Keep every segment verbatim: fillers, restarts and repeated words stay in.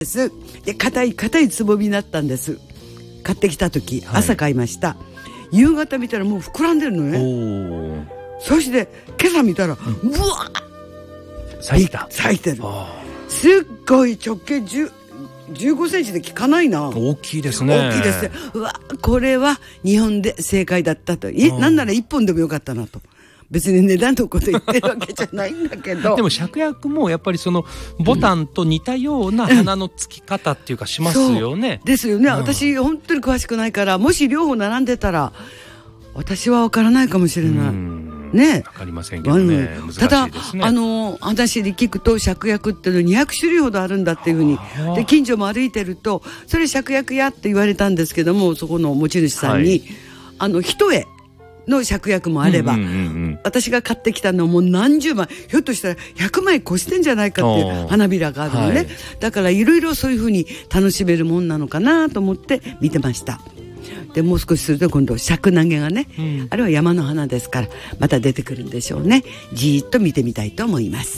ですで硬い硬いつぼみになったんです。買ってきた時、はい、朝買いました。夕方見たらもう膨らんでるのね。そして今朝見たら、うん、うわっ咲いた咲いてる。すっごい直径じゅうじゅうごセンチで効かないな。 大きいですね。 大きいですね。うわ、これは日本で正解だったと。いなんなら一本でもよかったなと。別に値段のこと言ってるわけじゃないんだけどでも芍薬もやっぱりそのボタンと似たような花のつき方っていうかしますよね、うん、 そうですよね、うん、私本当に詳しくないから、もし両方並んでたら私は分からないかもしれない、うんね、 分かりませんけどね、うん、難しいですね。 ただあの話で聞くと芍薬っていうのにひゃく種類ほどあるんだっていうふうに、で近所も歩いてるとそれ芍薬やって言われたんですけども、そこの持ち主さんに、はい、あの一重の芍薬もあれば、うんうんうんうん、私が買ってきたのもう何十枚、ひょっとしたらひゃくまい越してんじゃないかっていう花びらがあるのね、はい、だからいろいろそういうふうに楽しめるもんなのかなと思って見てました。でもう少しすると今度尺投げがね、うん、あれは山の花ですからまた出てくるんでしょうね。じーっと見てみたいと思います。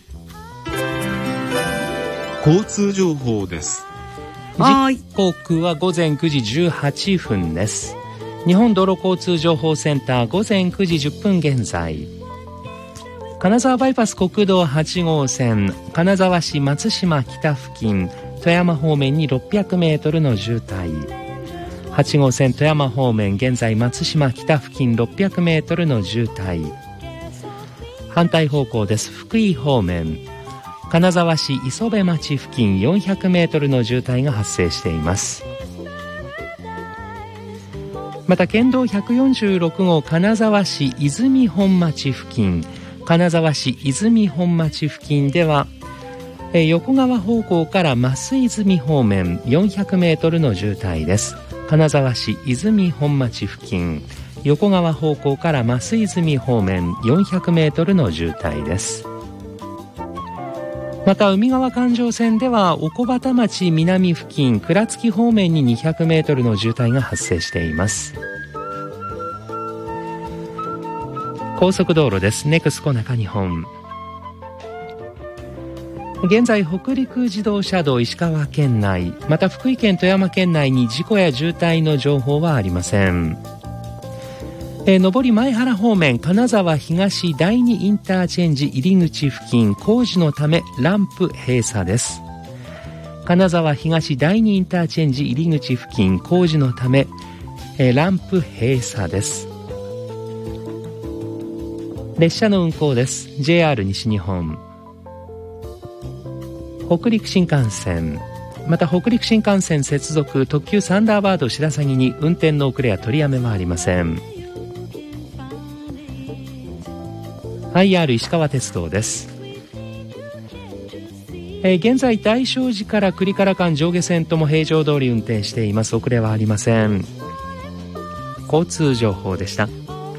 交通情報です。 時刻はごぜんくじじゅうはっぷんです。日本道路交通情報センターごぜんくじじゅっぷん現在、金沢バイパス国道はちごうせん金沢市松島北付近富山方面にろっぴゃくメートルの渋滞。はちごうせん富山方面現在松島北付近ろっぴゃくメートルの渋滞。反対方向です。福井方面金沢市磯部町付近よんひゃくメートルの渋滞が発生しています。また県道ひゃくよんじゅうろくごう金沢市泉本町付近金沢市泉本町付近ではえ横川方向から増泉方面よんひゃくメートルの渋滞です。金沢市泉本町付近横川方向から増泉方面よんひゃくメートルの渋滞です。また海側環状線では奥畑町南付近倉敷方面ににひゃくメートルの渋滞が発生しています。高速道路です。ネクスコ中日本現在北陸自動車道石川県内また福井県富山県内に事故や渋滞の情報はありません。えー、上り前原方面金沢東だいにインターチェンジ入り口付近工事のためランプ閉鎖です。金沢東だいにインターチェンジ入り口付近工事のため、えー、ランプ閉鎖です。列車の運行です。 ジェイアール 西日本北陸新幹線また北陸新幹線接続特急サンダーバード白鷺に運転の遅れや取りやめはありません。アイアール 石川鉄道です。えー、現在大正寺から栗から間上下線とも平常通り運転しています。遅れはありません。交通情報でした。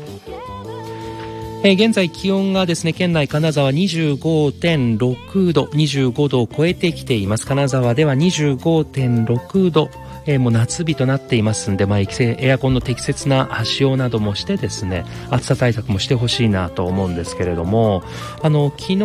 えー、現在気温がですね県内金沢 にじゅうごてんろくどにじゅうごどを超えてきています。金沢では にじゅうごてんろくどえー、もう夏日となっていますんで、まあ、エアコンの適切な使用などもしてですね暑さ対策もしてほしいなと思うんですけれども、あの昨日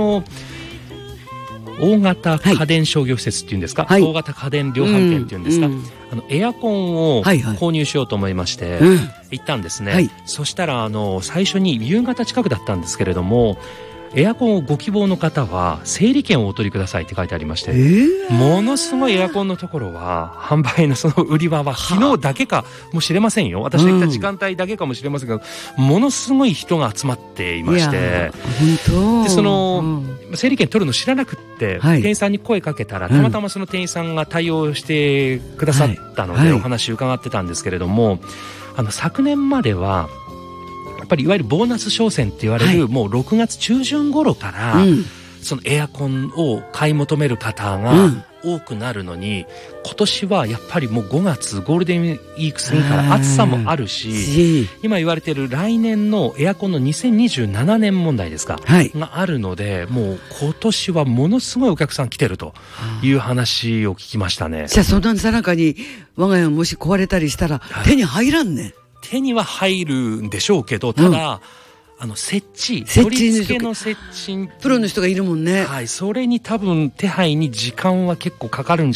大型家電商業施設っていうんですか、はい、大型家電量販店っていうんですか、うんうん、あのエアコンを購入しようと思いまして、はいはい、行ったんですね、はい、そしたらあの最初に夕方近くだったんですけれども、エアコンをご希望の方は整理券をお取りくださいって書いてありまして、えー、ものすごいエアコンのところは販売のその売り場は昨日だけかもしれませんよ。私が行った時間帯だけかもしれませんが、うん、ものすごい人が集まっていまして、 本当でその、うん、整理券取るの知らなくって、はい、店員さんに声かけたらたまたまその店員さんが対応してくださったので、はいはい、お話伺ってたんですけれども、あの昨年まではやっぱりいわゆるボーナス商戦って言われる、はい、もうろくがつ中旬頃から、うん、そのエアコンを買い求める方が多くなるのに、うん、今年はやっぱりもうごがつゴールデンウィーク過ぎから暑さもあるし、今言われている来年のエアコンのにせんにじゅうななねん問題ですか、はい、があるので、もう今年はものすごいお客さん来てるという話を聞きましたね。 じゃあそんなさなかに我が家もし壊れたりしたら、はい、手に入らんね。 手には入るんでしょうけど、ただ、 あの設置、 設置取り付けの設置、 プロの人がいるもんね。 はい、それに多分手配に時間は結構かかるんじゃ